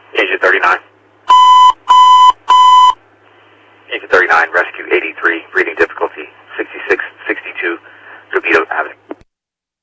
Agent 39. Agent 39, rescue 83, breathing difficulty, 66